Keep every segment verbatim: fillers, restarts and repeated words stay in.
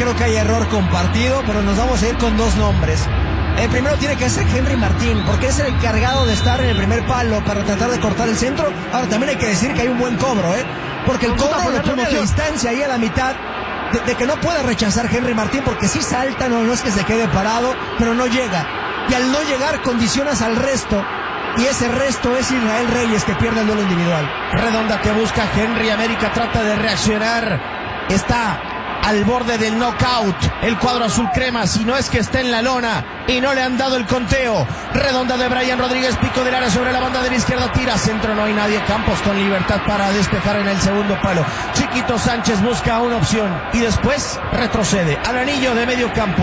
creo que hay error compartido, pero nos vamos a ir con dos nombres. El primero tiene que ser Henry Martín, porque es el encargado de estar en el primer palo para tratar de cortar el centro. Ahora también hay que decir que hay un buen cobro, ¿eh? Porque el cobro le pone a la distancia ahí a la mitad de, de que no puede rechazar Henry Martín, porque sí salta, no, no es que se quede parado, pero no llega. Y al no llegar condicionas al resto, y ese resto es Israel Reyes, que pierde el duelo individual. Redonda que busca Henry, América trata de reaccionar, está al borde del knockout el cuadro azul crema, si no es que está en la lona y no le han dado el conteo. Redonda de Brian Rodríguez, pico del área sobre la banda de la izquierda, tira centro, no hay nadie. Campos con libertad para despejar en el segundo palo. Chiquito Sánchez busca una opción y después retrocede al anillo de medio campo.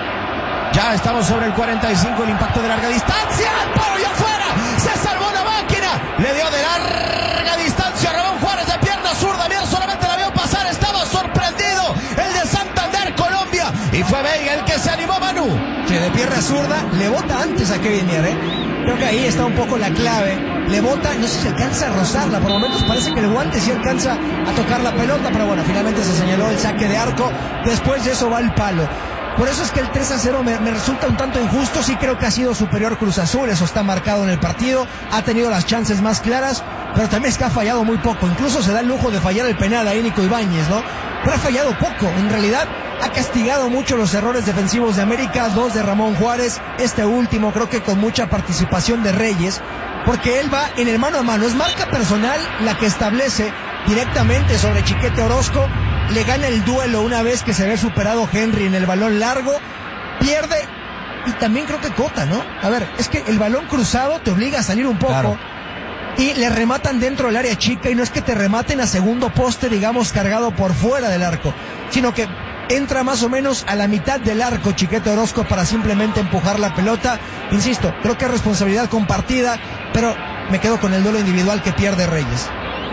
Ya estamos sobre el cuarenta y cinco, el impacto de larga distancia, el palo y afuera, se salvó la máquina, le dio de larga distancia a Ramón Juárez de pierna zurda, bien solamente la vio pasar, estaba sorprendido el de Santander, Colombia, y fue Veiga el que se animó, Manu. Que de pierna zurda le bota antes a Kevin Mier, ¿eh? Creo que ahí está un poco la clave, le bota, no sé si alcanza a rozarla, por momentos parece que el guante sí alcanza a tocar la pelota, pero bueno, finalmente se señaló el saque de arco, después de eso va el palo. Por eso es que el tres a cero me, me resulta un tanto injusto. Sí creo que ha sido superior Cruz Azul, eso está marcado en el partido, ha tenido las chances más claras, pero también es que ha fallado muy poco. Incluso se da el lujo de fallar el penal a Nico Ibáñez, ¿no? Pero ha fallado poco, en realidad ha castigado mucho los errores defensivos de América, dos de Ramón Juárez, este último creo que con mucha participación de Reyes, porque él va en el mano a mano, es marca personal la que establece directamente sobre Chiquete Orozco. Le gana el duelo una vez que se ve superado Henry en el balón largo, pierde y también creo que Cota, ¿no? A ver, es que el balón cruzado te obliga a salir un poco, claro, y le rematan dentro del área chica, y no es que te rematen a segundo poste, digamos, cargado por fuera del arco, sino que entra más o menos a la mitad del arco Chiquete Orozco para simplemente empujar la pelota. Insisto, creo que es responsabilidad compartida, pero me quedo con el duelo individual que pierde Reyes.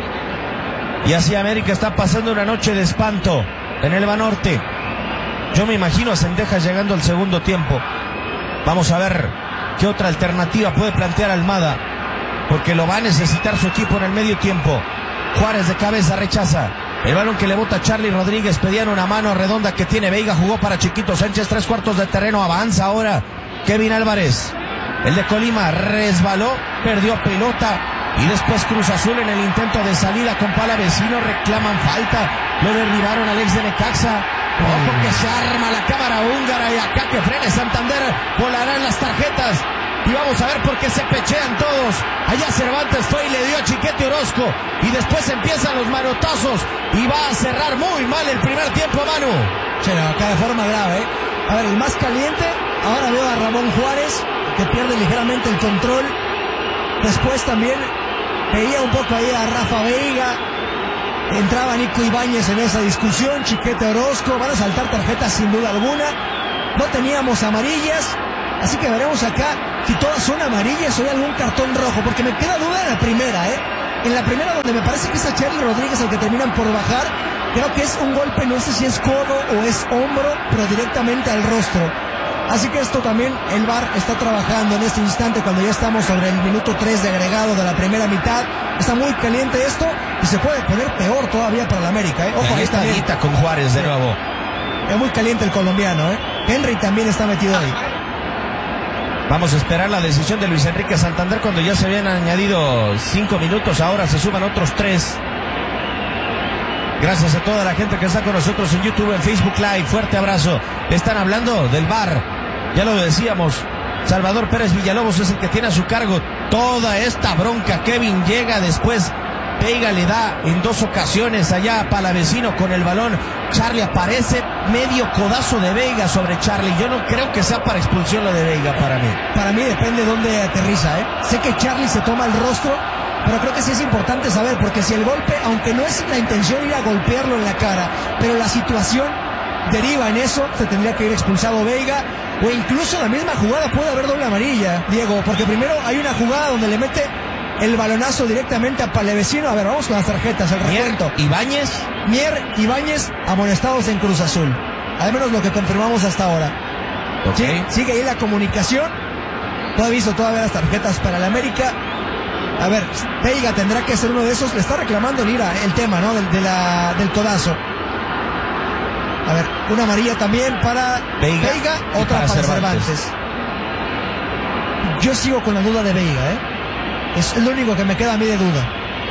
Y así América está pasando una noche de espanto en el Banorte. Yo me imagino a Cendejas llegando al segundo tiempo. Vamos a ver qué otra alternativa puede plantear Almada, porque lo va a necesitar su equipo en el medio tiempo. Juárez de cabeza rechaza el balón que le bota Charlie Rodríguez, pedían una mano redonda que tiene Veiga, jugó para Chiquito Sánchez, tres cuartos de terreno, avanza ahora Kevin Álvarez, el de Colima, resbaló, perdió pelota. Y después Cruz Azul en el intento de salida con Palavecino, reclaman falta, lo derribaron al ex de Necaxa. Ojo que se arma la cámara húngara y acá que frene Santander, volarán las tarjetas. Y vamos a ver por qué se pechean todos. Allá Cervantes fue y le dio a Chiquete Orozco. Y después empiezan los manotazos y va a cerrar muy mal el primer tiempo, Manu. Sí, acá de forma grave, ¿eh? A ver, el más caliente, ahora veo a Ramón Juárez, que pierde ligeramente el control. Después también veía un poco ahí a Rafa Veiga, entraba Nico Ibáñez en esa discusión, Chiquete Orozco, van a saltar tarjetas sin duda alguna, no teníamos amarillas, así que veremos acá si todas son amarillas o hay algún cartón rojo, porque me queda duda en la primera, ¿eh? En la primera, donde me parece que es a Charlie Rodríguez el que terminan por bajar, creo que es un golpe, no sé si es codo o es hombro, pero directamente al rostro. Así que esto también el V A R está trabajando en este instante cuando ya estamos sobre el minuto tres de agregado de la primera mitad. Está muy caliente esto y se puede poner peor todavía para la América, ¿eh? Ojo, ahí está bien. Con Juárez de nuevo. Es muy caliente el colombiano, ¿eh? Henry también está metido ahí. Vamos a esperar la decisión de Luis Enrique Santander cuando ya se habían añadido cinco minutos, ahora se suman otros tres. Gracias a toda la gente que está con nosotros en YouTube, en Facebook Live. Fuerte abrazo. Le están hablando del V A R. Ya lo decíamos, Salvador Pérez Villalobos es el que tiene a su cargo toda esta bronca. Kevin llega después, Veiga le da en dos ocasiones allá a Palavecino con el balón. Charlie aparece, medio codazo de Veiga sobre Charlie. Yo no creo que sea para expulsión lo de Veiga para mí. Para mí depende de dónde aterriza, ¿eh? Sé que Charlie se toma el rostro, pero creo que sí es importante saber, porque si el golpe, aunque no es la intención ir a golpearlo en la cara, pero la situación deriva en eso, se tendría que ir expulsado Veiga, o incluso la misma jugada puede haber doble amarilla, Diego, porque primero hay una jugada donde le mete el balonazo directamente a Palavecino. A ver, vamos con las tarjetas, el recuento. Mier, Ibáñez. Mier, Ibáñez, amonestados en Cruz Azul. Al menos lo que confirmamos hasta ahora. Okay. Sí, sigue ahí la comunicación. No he visto todavía las tarjetas para el América. A ver, Veiga tendrá que ser uno de esos. Le está reclamando Lira el tema, ¿no? Del, de la, del codazo. A ver, Una amarilla también para Veiga, Veiga, y otra para para Cervantes. Cervantes. Yo sigo con la duda de Veiga, ¿eh? Es lo único que me queda a mí de duda.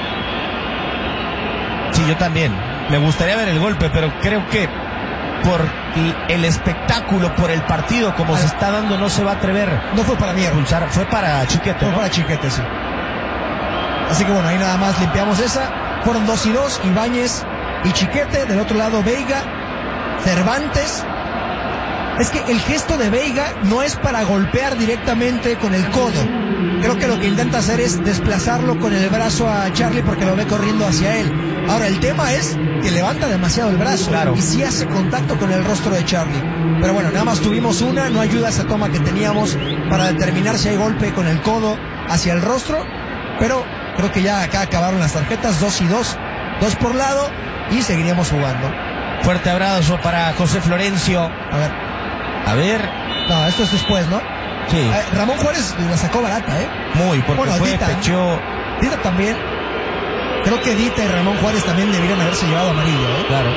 Sí, yo también. Me gustaría ver el golpe, pero creo que por el espectáculo, por el partido, como Al... se está dando, no se va a atrever. No fue para Mier. Pulsar, fue para Chiquete, Fue ¿no? para Chiquete, sí. Así que bueno, ahí nada más limpiamos esa. Fueron dos y dos, Ibáñez y Chiquete. Del otro lado, Veiga, Cervantes. Es que el gesto de Veiga no es para golpear directamente con el codo. Creo que lo que intenta hacer es desplazarlo con el brazo a Charlie porque lo ve corriendo hacia él. Ahora, el tema es que levanta demasiado el brazo. Claro. Y sí hace contacto con el rostro de Charlie. Pero bueno, nada más tuvimos una. No ayuda esa toma que teníamos para determinar si hay golpe con el codo hacia el rostro. Pero creo que ya acá acabaron las tarjetas. Dos y dos. Dos por lado. Y seguiríamos jugando. Fuerte abrazo para José Florencio. A ver. A ver. No, esto es después, ¿no? Sí. Eh, Ramón Juárez la sacó barata, ¿eh? Muy, porque Bueno, fue, Dita, pechó. Dita también. Creo que Dita y Ramón Juárez también deberían haberse llevado amarillo, ¿eh? Claro.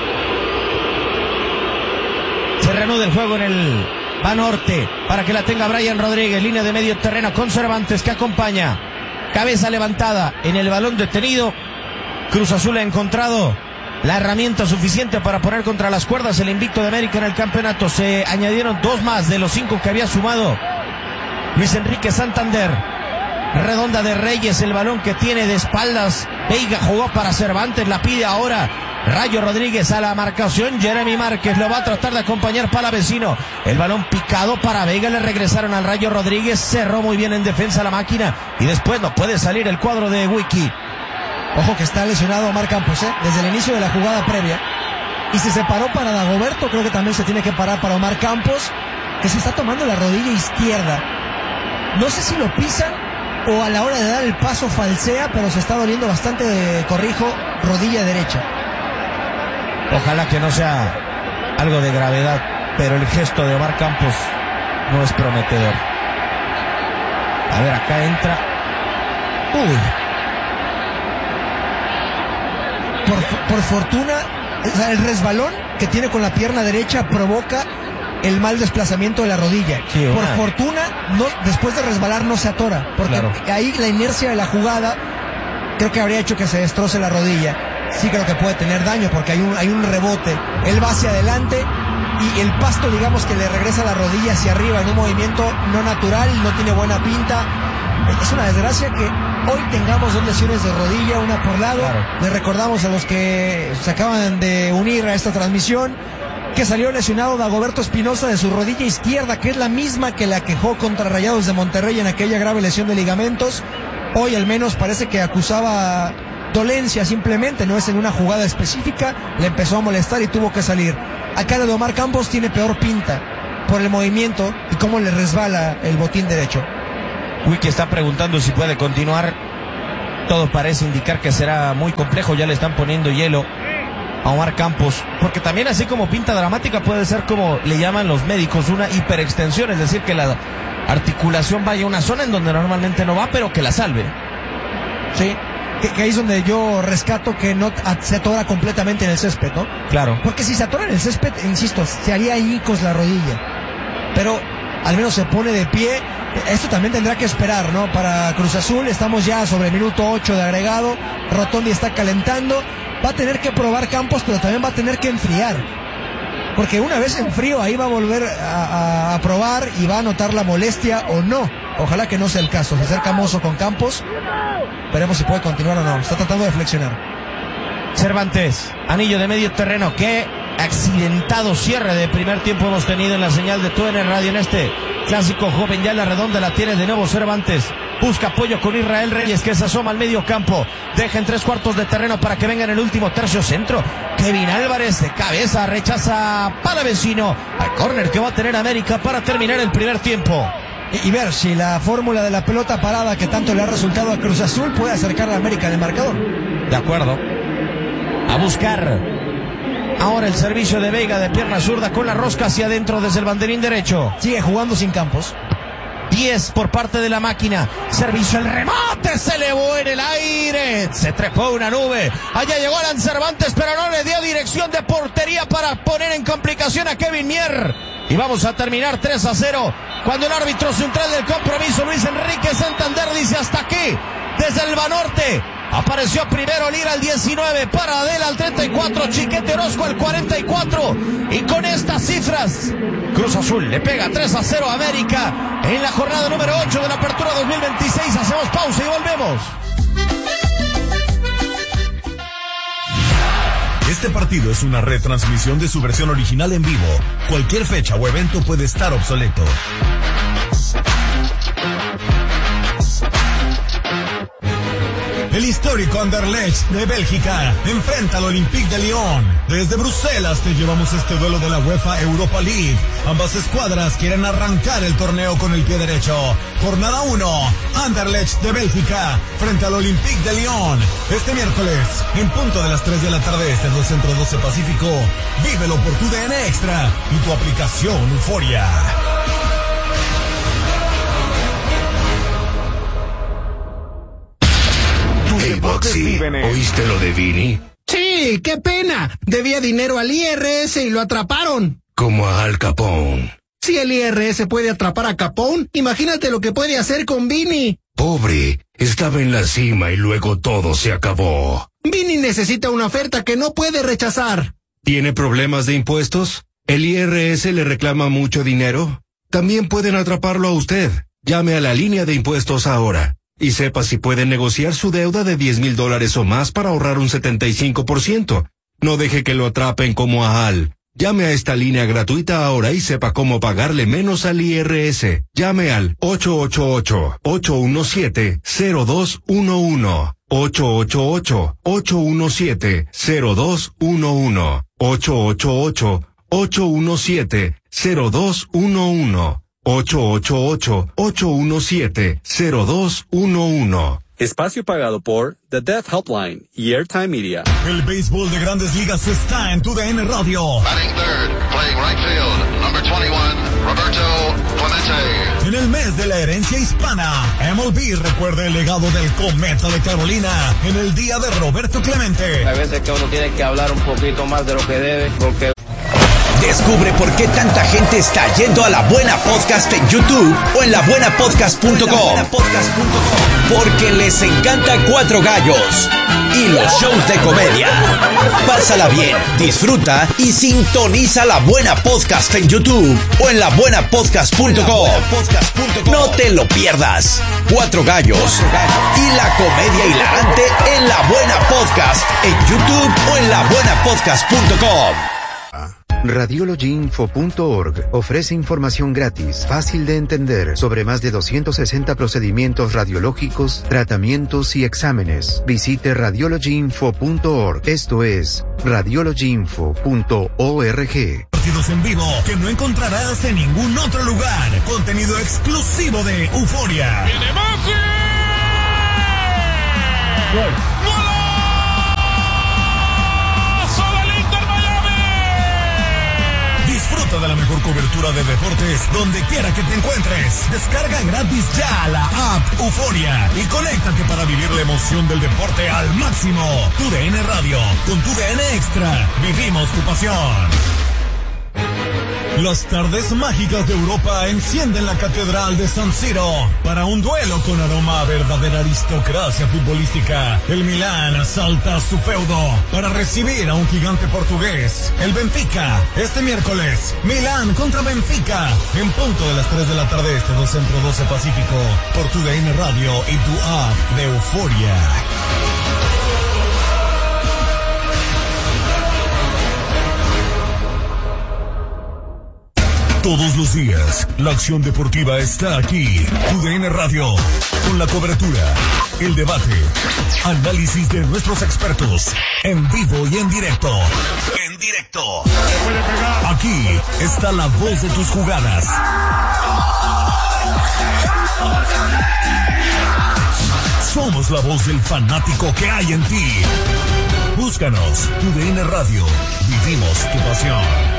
Se reanuda el juego en el Banorte para que la tenga Brian Rodríguez. Línea de medio terreno con Cervantes que acompaña. Cabeza levantada en el balón detenido. Cruz Azul ha encontrado la herramienta suficiente para poner contra las cuerdas el invicto de América en el campeonato. Se añadieron dos más de los cinco que había sumado Luis Enrique Santander. Redonda de Reyes, el balón que tiene de espaldas. Veiga jugó para Cervantes, la pide ahora Rayo Rodríguez a la marcación. Jeremy Márquez lo va a tratar de acompañar Palavecino. El balón picado para Veiga, le regresaron al Rayo Rodríguez. Cerró muy bien en defensa la máquina y después no puede salir el cuadro de Wiki. Ojo que está lesionado Omar Campos, ¿eh? Desde el inicio de la jugada previa. Y si se paró para Dagoberto, creo que también se tiene que parar para Omar Campos, que se está tomando la rodilla izquierda. No sé si lo pisan o a la hora de dar el paso falsea, pero se está doliendo bastante, de, corrijo, rodilla derecha. Ojalá que no sea algo de gravedad, pero el gesto de Omar Campos no es prometedor. A ver, acá entra. Uy. Por, por fortuna, o sea, el resbalón que tiene con la pierna derecha provoca el mal desplazamiento de la rodilla. Sí, por una... fortuna, no, después de resbalar no se atora, porque claro. Ahí la inercia de la jugada creo que habría hecho que se destroce la rodilla. Sí creo que puede tener daño porque hay un, hay un rebote. Él va hacia adelante y el pasto, digamos, que le regresa la rodilla hacia arriba en un movimiento no natural, no tiene buena pinta. Es una desgracia que hoy tengamos dos lesiones de rodilla, una por lado. Claro. Le recordamos a los que se acaban de unir a esta transmisión que salió lesionado Dagoberto Espinosa de su rodilla izquierda, que es la misma que la quejó contra Rayados de Monterrey en aquella grave lesión de ligamentos. Hoy al menos parece que acusaba dolencia simplemente, no es en una jugada específica, le empezó a molestar y tuvo que salir. Acá de Omar Campos tiene peor pinta por el movimiento y cómo le resbala el botín derecho. Wiki está preguntando si puede continuar. Todo parece indicar que será muy complejo. Ya le están poniendo hielo a Omar Campos, porque también, así como pinta dramática, puede ser, como le llaman los médicos, una hiperextensión, es decir, que la articulación vaya a una zona en donde normalmente no va, pero que la salve. Sí, que, que ahí es donde yo rescato que no se atora completamente en el césped, ¿no? Claro. Porque si se atora en el césped, insisto, se haría añicos la rodilla, pero al menos se pone de pie. Esto también tendrá que esperar, ¿no? Para Cruz Azul, estamos ya sobre el minuto ocho de agregado. Rotondi está calentando. Va a tener que probar Campos, pero también va a tener que enfriar. Porque una vez en frío, ahí va a volver a, a, a probar y va a notar la molestia o no. Ojalá que no sea el caso. Se acerca Mozo con Campos. Veremos si puede continuar o no. Está tratando de flexionar. Cervantes, anillo de medio terreno. Qué accidentado cierre de primer tiempo hemos tenido en la señal de T U N Radio en este clásico joven. Ya la redonda la tiene de nuevo Cervantes. Busca apoyo con Israel Reyes, que se asoma al medio campo. Deja en tres cuartos de terreno para que venga en el último tercio centro. Kevin Álvarez de cabeza rechaza Palavecino. Al córner que va a tener América para terminar el primer tiempo. Y, y ver si la fórmula de la pelota parada que tanto le ha resultado a Cruz Azul puede acercar a América del marcador. De acuerdo. A buscar ahora el servicio de Veiga de pierna zurda con la rosca hacia adentro desde el banderín derecho. Sigue jugando sin Campos. diez por parte de la máquina. Servicio, el remate se elevó en el aire. Se trepó una nube. Allá llegó Alan Cervantes, pero no le dio dirección de portería para poner en complicación a Kevin Mier. Y vamos a terminar tres a cero. Cuando el árbitro central del compromiso, Luis Enrique Santander, dice hasta aquí. Desde el Banorte apareció primero Lira al diecinueve, Paradela al treinta y cuatro, Chiquete Orozco al cuarenta y cuatro. Y con estas cifras, Cruz Azul le pega tres a cero a América en la jornada número ocho de la Apertura dos mil veintiséis. Hacemos pausa y volvemos. Este partido es una retransmisión de su versión original en vivo. Cualquier fecha o evento puede estar obsoleto. El histórico Anderlecht de Bélgica enfrenta al Olympique de Lyon. Desde Bruselas te llevamos este duelo de la UEFA Europa League. Ambas escuadras quieren arrancar el torneo con el pie derecho. Jornada uno, Anderlecht de Bélgica frente al Olympique de Lyon. Este miércoles, en punto de las tres de la tarde, este dos Centro doce Pacífico. Vívelo por tu D N Extra y tu aplicación Euforia. Hey, Boxy, ¿oíste lo de Vini? Sí, qué pena. Debía dinero al I R S y lo atraparon. Como a Al Capone. Si el I R S puede atrapar a Capone, imagínate lo que puede hacer con Vini. Pobre, estaba en la cima y luego todo se acabó. Vini necesita una oferta que no puede rechazar. ¿Tiene problemas de impuestos? ¿El I R S le reclama mucho dinero? También pueden atraparlo a usted. Llame a la línea de impuestos ahora. Y sepa si puede negociar su deuda de diez mil dólares o más para ahorrar un setenta y cinco por ciento. No deje que lo atrapen como a Al. Llame a esta línea gratuita ahora y sepa cómo pagarle menos al I R S. Llame al ocho ocho ocho, ocho uno siete, cero dos uno uno. ocho ocho ocho, ocho uno siete, cero dos uno uno. ocho ocho ocho, ocho uno siete, cero dos uno uno. ocho ocho ocho, ocho uno siete, cero dos uno uno. Espacio pagado por The Death Helpline y Airtime Media. El béisbol de Grandes Ligas está en tu D N Radio. Batting third, playing right field, number veintiuno, Roberto Clemente. En el mes de la herencia hispana, M L B recuerda el legado del Cometa de Carolina en el día de Roberto Clemente. Hay veces que uno tiene que hablar un poquito más de lo que debe, porque... Descubre por qué tanta gente está yendo a La Buena Podcast en YouTube o en la buena podcast punto com. Porque les encanta Cuatro Gallos y los shows de comedia. Pásala bien, disfruta y sintoniza La Buena Podcast en YouTube o en la buena podcast punto com. No te lo pierdas. Cuatro Gallos y la comedia hilarante en La Buena Podcast en YouTube o en la buena podcast punto com. Radiology Info punto org ofrece información gratis, fácil de entender, sobre más de doscientos sesenta procedimientos radiológicos, tratamientos y exámenes. Visite Radiology Info punto org. Esto es Radiology Info punto org. Partidos en vivo que no encontrarás en ningún otro lugar. Contenido exclusivo de Euforia. ¡Viene Messi! ¡Gol! Disfruta de la mejor cobertura de deportes donde quiera que te encuentres. Descarga gratis ya la app Euforia y conéctate para vivir la emoción del deporte al máximo. Tu D N Radio, con tu D N Extra, vivimos tu pasión. Las tardes mágicas de Europa encienden la Catedral de San Siro para un duelo con aroma a verdadera aristocracia futbolística. El Milán asalta su feudo para recibir a un gigante portugués, el Benfica. Este miércoles, Milán contra Benfica, en punto de las tres de la tarde, este dos Centro doce Pacífico, por tu D N Radio y tu app de Euforia. Todos los días, la acción deportiva está aquí. U D N Radio, con la cobertura, el debate, análisis de nuestros expertos, en vivo y en directo. En directo. Aquí está la voz de tus jugadas. Somos la voz del fanático que hay en ti. Búscanos, U D N Radio. Vivimos tu pasión.